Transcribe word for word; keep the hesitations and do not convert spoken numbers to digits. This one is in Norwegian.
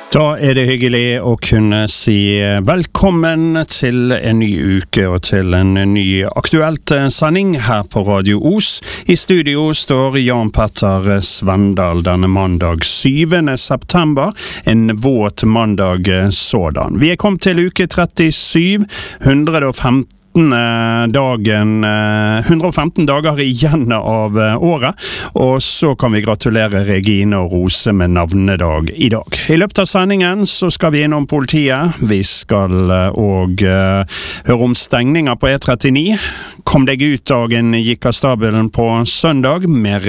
Da er det hyggelig å kunne si velkommen til en ny uke og til en ny aktuelt sending her på Radio Os. I studio står Jan Petter Svendal denne mandag syvende september, en våt mandag sådan. Vi er kommet til uke trettisju, hundre og femten dagen, hundre og femten dager igjen av året, og så kan vi gratulere Regine og Rose med navnedag i dag. I løpet av sendingen så skal vi innom politiet, vi skal også uh, høre om stengninger på E trettini. Kom deg ut dagen gikk av stabelen på søndag, mer